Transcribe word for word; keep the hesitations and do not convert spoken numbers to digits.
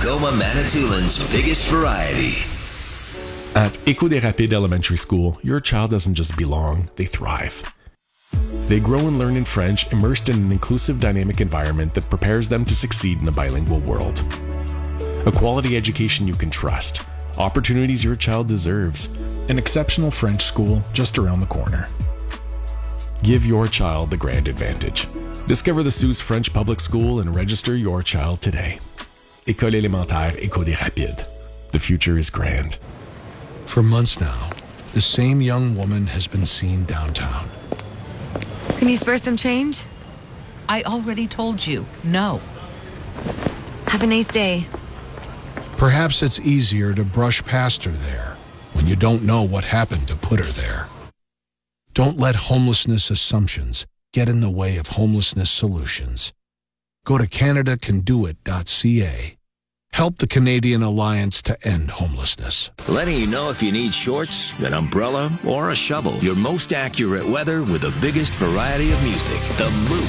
Tacoma, Manitoulин's biggest variety. At École des Rapides Elementary School, your child doesn't just belong, they thrive. They grow and learn in French, immersed in an inclusive, dynamic environment that prepares them to succeed in a bilingual world. A quality education you can trust, opportunities your child deserves, an exceptional French school just around the corner. Give your child the grand advantage. Discover the Suze French Public School and register your child today. École élémentaire École des Rapides. The future is grand. For months now, the same young woman has been seen downtown. Can you spare some change? I already told you, no. Have a nice day. Perhaps it's easier to brush past her there when you don't know what happened to put her there. Don't let homelessness assumptions get in the way of homelessness solutions. Go to Canada Can Do It dot C A. Help the Canadian Alliance to End Homelessness. Letting you know if you need shorts, an umbrella, or a shovel. Your most accurate weather with the biggest variety of music. The Move